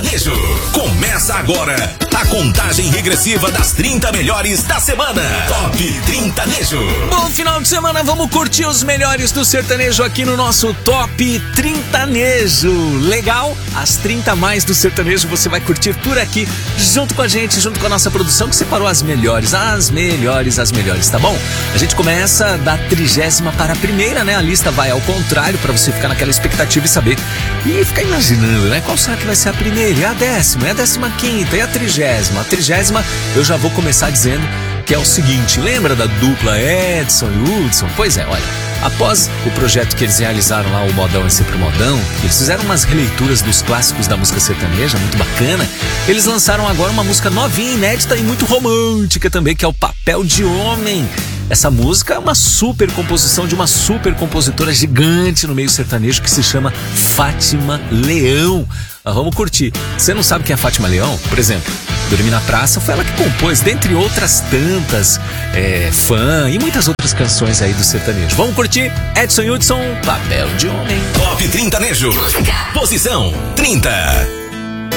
Sertanejo. Começa agora a contagem regressiva das 30 melhores da semana. Top 30 Nejo. Bom final de semana, vamos curtir os melhores do sertanejo aqui no nosso Top 30 Nejo. Legal? As 30 mais do sertanejo você vai curtir por aqui, junto com a gente, junto com a nossa produção que separou as melhores, tá bom? A gente começa da 30ª para a primeira, né? A lista vai ao contrário para você ficar naquela expectativa e saber. E ficar imaginando, né? Qual será que vai ser a primeira? E a 10ª? E a 15ª? E a 30ª? A 30ª eu já vou começar dizendo que é o seguinte, lembra da dupla Edson e Hudson? Pois é, olha, após o projeto que eles realizaram lá, o Modão é Sempre o Modão, eles fizeram umas releituras dos clássicos da música sertaneja, muito bacana. Eles lançaram agora uma música novinha, inédita e muito romântica também, que é o Papel de Homem. Essa música é uma super composição de uma super compositora gigante no meio sertanejo que se chama Fátima Leão. Vamos curtir. Você não sabe quem é Fátima Leão? Por exemplo, Dormir na Praça foi ela que compôs, dentre outras tantas, Fã e muitas outras canções aí do sertanejo. Vamos curtir Edson e Hudson, Papel de Homem. Top 30 Nejo. Posição 30.